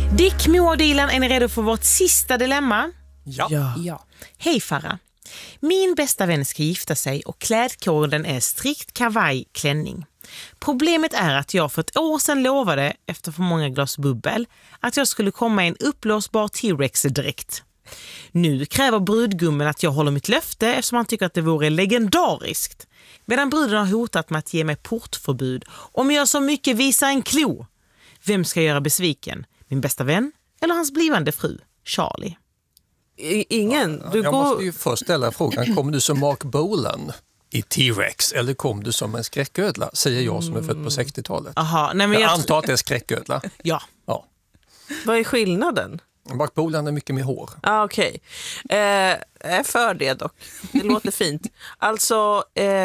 Dick, Moa och Dilan, är ni redo för vårt sista dilemma? Ja. Hej Farah. Min bästa vän ska gifta sig och klädkoden är strikt kavaj-klänning. Problemet är att jag för ett år sedan lovade, efter för många glas bubbel, att jag skulle komma i en upplåsbar T-Rex-dräkt. Nu kräver brudgummen att jag håller mitt löfte eftersom han tycker att det vore legendariskt. Medan bruden har hotat med att ge mig portförbud om jag så mycket visar en klo. Vem ska göra besviken? Min bästa vän eller hans blivande fru, Charlie? Ingen. Jag måste ju först ställa frågan, kommer du som Mark Bolan i T-Rex eller kom du som en skräcködla? Säger jag som är född på 60-talet. Aha, nej, men jag antar att det är skräcködla. Ja. Vad är skillnaden? Mark Bolan är mycket med hår. Okej. Jag är för det dock. Det låter fint. Alltså,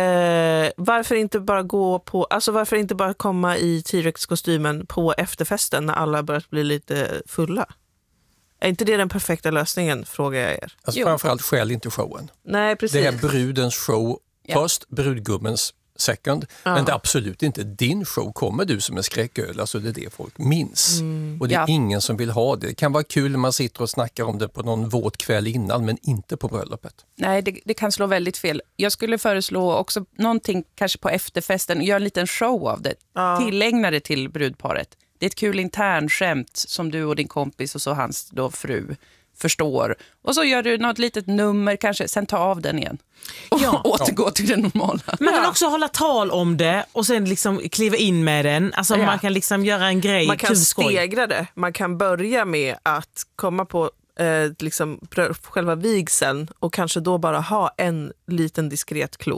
varför inte bara varför inte bara komma i T-Rex-kostymen på efterfesten när alla börjat bli lite fulla? Är inte det den perfekta lösningen, frågar jag er? Alltså framförallt skäl inte showen. Nej, precis. Det är brudens show först, brudgummens second. Men det är absolut inte din show. Kommer du som en skräcköl, alltså det är det folk minns. Och det är ingen som vill ha det. Det kan vara kul när man sitter och snackar om det på någon våt kväll innan, men inte på bröllopet. Nej, det kan slå väldigt fel. Jag skulle föreslå också någonting kanske på efterfesten. Gör en liten show av det. Tillägna det till brudparet. Det är ett kul internskämt som du och din kompis och så hans då fru förstår. Och så gör du något litet nummer kanske, sen ta av den igen. Och återgå till det normala. Man kan också hålla tal om det och sen liksom kliva in med den. Alltså man kan liksom göra en grej. Man kan stegra det. Man kan börja med att komma på liksom själva vigseln och kanske då bara ha en liten diskret klo.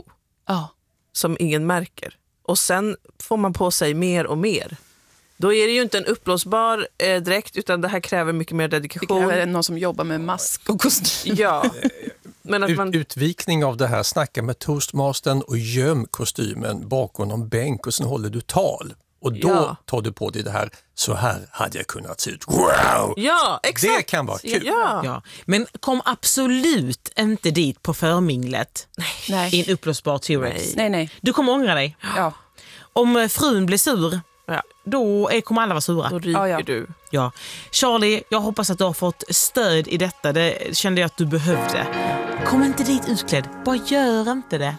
Som ingen märker. Och sen får man på sig mer och mer. Då är det ju inte en upplåsbar dräkt utan det här kräver mycket mer dedikation. Det kräver någon som jobbar med mask och kostym. Ja. Men att Utvikning av det här, snacka med toastmastern och göm kostymen bakom någon bänk och sen håller du tal. Och då tar du på dig det här, så här hade jag kunnat se ut. Wow! Ja, exakt. Det kan vara kul. Ja. Men kom absolut inte dit på förminglet. Nej. I en upplösbar T-Rex. Nej. Du kommer ångra dig. Ja. Om frun blir sur, då kommer alla vara sura. Då ryker du. Ja. Charlie, jag hoppas att du har fått stöd i detta. Det kände jag att du behövde. Kom inte dit utklädd. Bara gör inte det.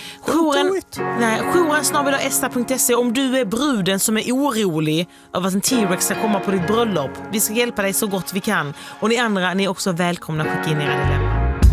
Jouren@esta.se om du är bruden som är orolig över att en T-Rex ska komma på ditt bröllop. Vi ska hjälpa dig så gott vi kan. Och ni andra, ni är också välkomna att skicka in era dilemma.